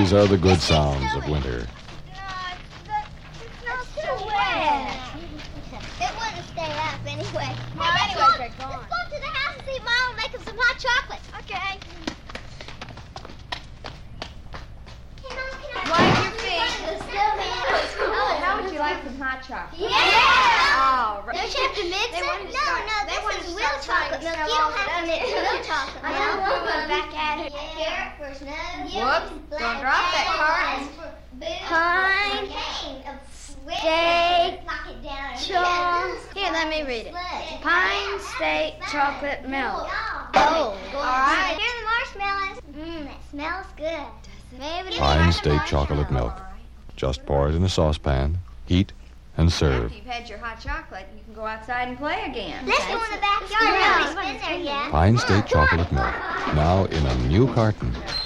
These are the good sounds of winter. It's not too wet. It wouldn't stay up anyway. Let's go to the house and see if Mom will make us some hot chocolate. Okay. Wipe your feet. How would you like some hot chocolate? Yeah! Oh, right. Don't you have to mix it? No, this is real chocolate milk. You don't have to mix real chocolate milk. We're going back at it. Carrot for snow. Whoops, don't drop that card. Pine State chocolate. Here, let me read it. Pine State chocolate milk. Oh, all right. Here are the marshmallows. That smells good. Maybe Pine State chocolate milk. Just pour it in a saucepan, heat, and serve. After you've had your hot chocolate, you can go outside and play again. Let's go in the backyard. Nobody's been there yet. Pine State chocolate milk. Now in a new carton.